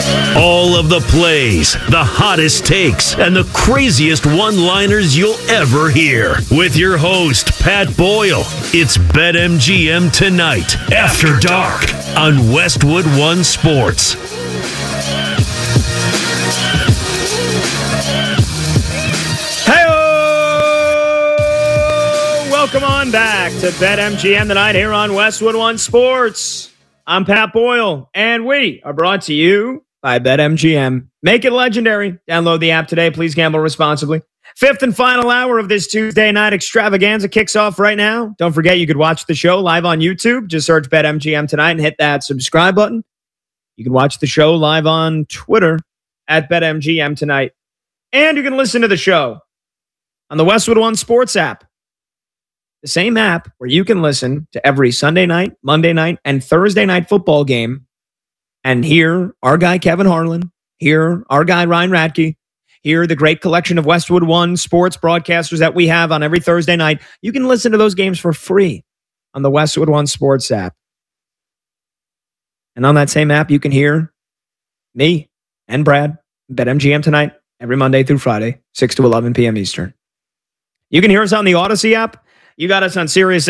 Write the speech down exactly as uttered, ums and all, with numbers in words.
All of the plays, the hottest takes, and the craziest one-liners you'll ever hear. With your host, Pat Boyle. It's BetMGM Tonight, After Dark, on Westwood One Sports. Hey-o! Welcome on back to BetMGM Tonight here on Westwood One Sports. I'm Pat Boyle, and we are brought to you by BetMGM. Make it legendary. Download the app today. Please gamble responsibly. Fifth and final hour of this Tuesday night extravaganza kicks off right now. Don't forget you could watch the show live on YouTube. Just search BetMGM Tonight and hit that subscribe button. You can watch the show live on Twitter at BetMGM Tonight. And you can listen to the show on the Westwood One Sports app. The same app where you can listen to every Sunday night, Monday night, and Thursday night football game and hear our guy Kevin Harlan, hear our guy Ryan Radke, hear the great collection of Westwood One sports broadcasters that we have on every Thursday night. You can listen to those games for free on the Westwood One Sports app. And on that same app, you can hear me and Brad, BetMGM Tonight, every Monday through Friday, six to eleven p.m. Eastern. You can hear us on the Odyssey app. You got us on Sirius